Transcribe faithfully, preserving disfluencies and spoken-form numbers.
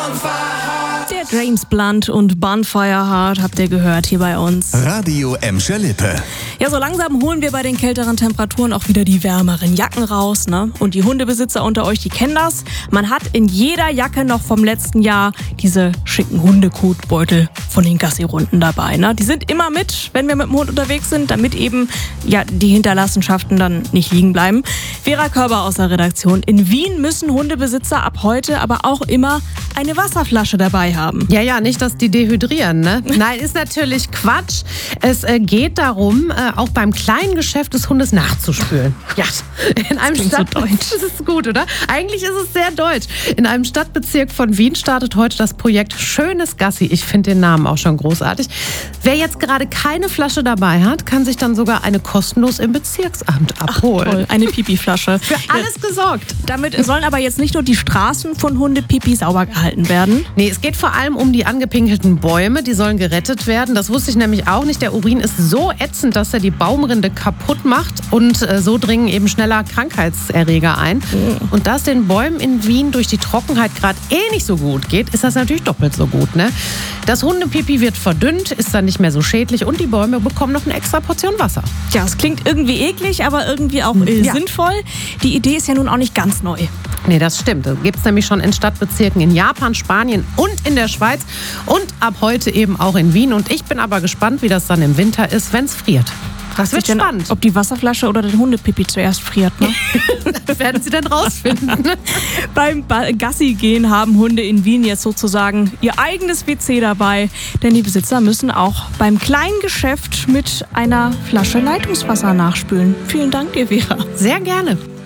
Der James Blunt und Bonfire Heart habt ihr gehört hier bei uns. Radio Emscher Lippe. Ja, so langsam holen wir bei den kälteren Temperaturen auch wieder die wärmeren Jacken raus, ne? Und die Hundebesitzer unter euch, die kennen das. Man hat in jeder Jacke noch vom letzten Jahr diese schicken Hundekotbeutel von den Gassi-Runden dabei, ne? Die sind immer mit, wenn wir mit dem Hund unterwegs sind, damit eben ja die Hinterlassenschaften dann nicht liegen bleiben. Vera Körber aus der Redaktion. In Wien müssen Hundebesitzer ab heute aber auch immer eine Wasserflasche dabei haben. Ja, ja, nicht, dass die dehydrieren, ne? Nein, ist natürlich Quatsch. Es äh, geht darum, äh, auch beim kleinen Geschäft des Hundes nachzuspülen. Ja, in einem Stadt so deutsch. Das ist gut, oder? Eigentlich ist es sehr deutsch. In einem Stadtbezirk von Wien startet heute das Projekt Schönes Gassi. Ich finde den Namen auch schon großartig. Wer jetzt gerade keine Flasche dabei hat, kann sich dann sogar eine kostenlos im Bezirksamt abholen. Ach, toll. Eine Pipi-Flasche. Für alles gesorgt. Damit sollen aber jetzt nicht nur die Straßen von Hundepipi sauber gehalten werden. Nee, es geht vor allem um die angepinkelten Bäume. Die sollen gerettet werden. Das wusste ich nämlich auch nicht. Der Urin ist so ätzend, dass er die Baumrinde kaputt macht. Und äh, so dringen eben schneller Krankheitserreger ein. Mhm. Und da es den Bäumen in Wien durch die Trockenheit gerade eh nicht so gut geht, ist das natürlich doppelt so gut, ne? Das Hundepipi wird verdünnt, ist dann nicht mehr so schädlich und die Bäume bekommen noch eine extra Portion Wasser. Ja, es klingt irgendwie eklig, aber irgendwie auch äh, Ja. sinnvoll. Die Idee ist ja nun auch nicht ganz neu. Nee, das stimmt. Das gibt es nämlich schon in Stadtbezirken in Japan, Spanien und in der Schweiz und ab heute eben auch in Wien. Und ich bin aber gespannt, wie das dann im Winter ist, wenn es friert. Das wird Denn, spannend. ob die Wasserflasche oder der Hundepipi zuerst friert, ne? Das werden Sie dann rausfinden. Beim Ba- Gassi-Gehen haben Hunde in Wien jetzt sozusagen ihr eigenes W C dabei. Denn die Besitzer müssen auch beim kleinen Geschäft mit einer Flasche Leitungswasser nachspülen. Vielen Dank dir, Vera. Sehr gerne.